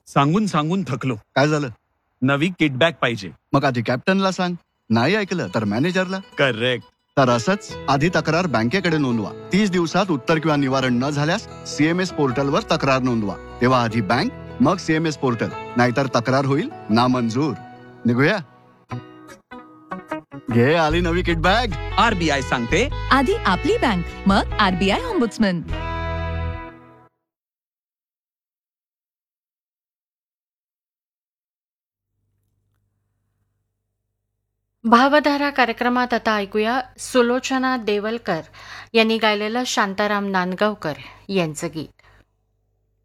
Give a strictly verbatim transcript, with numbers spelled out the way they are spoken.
सांगून सांगून थकलो. काय झालं? नवी किटबॅग पाहिजे. मग आधी कॅप्टनला सांग, नाही ऐकलं तर मॅनेजरला. करेक्ट. तर असंच आधी तक्रार बँकेकडे नोंदवा. तीस दिवसात उत्तर किंवा निवारण न झाल्यास सीएमएस पोर्टलवर तक्रार नोंदवा. तेव्हा आधी बँक, मग सीएमएस पोर्टल, नाहीतर तक्रार होईल नामंजूर. निघूया. घे आली नवी किटबॅग. आरबीआय सांगते, आधी आपली बँक, मग आरबीआय ऑम्बुड्समन. भावधारा कार्यक्रमात आता ऐकूया सुलोचना देवलकर यांनी गायलेलं शांताराम नांदगावकर यांचं गीत.